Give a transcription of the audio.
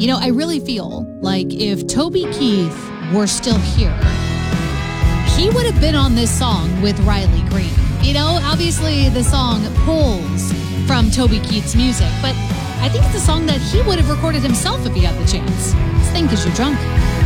I really feel like if Toby Keith were still here, he would have been on this song with Riley Green. Obviously the song pulls from Toby Keith's music, but I think it's a song that he would have recorded himself if he had the chance. Just think as you're drunk.